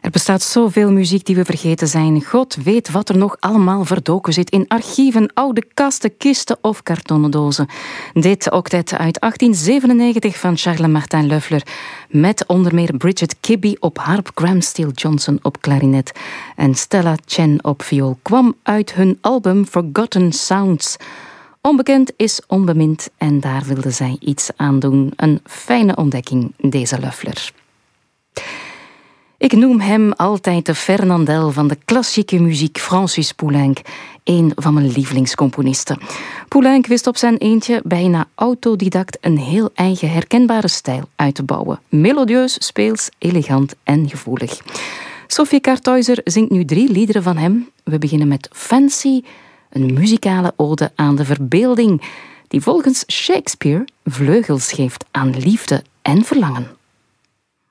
Er bestaat zoveel muziek die we vergeten zijn. God weet wat er nog allemaal verdoken zit in archieven, oude kasten, kisten of kartonnen dozen. Dit octet uit 1897 van Charles-Martin Loeffler, met onder meer Bridget Kibbe op harp, Graham Steele Johnson op klarinet en Stella Chen op viool, kwam uit hun album Forgotten Sounds. Onbekend is onbemind en daar wilde zij iets aan doen. Een fijne ontdekking, deze Loeffler. Ik noem hem altijd de Fernandel van de klassieke muziek, Francis Poulenc, een van mijn lievelingscomponisten. Poulenc wist op zijn eentje bijna autodidact een heel eigen herkenbare stijl uit te bouwen. Melodieus, speels, elegant en gevoelig. Sophie Kartuizer zingt nu 3 liederen van hem. We beginnen met Fancy, een muzikale ode aan de verbeelding, die volgens Shakespeare vleugels geeft aan liefde en verlangen.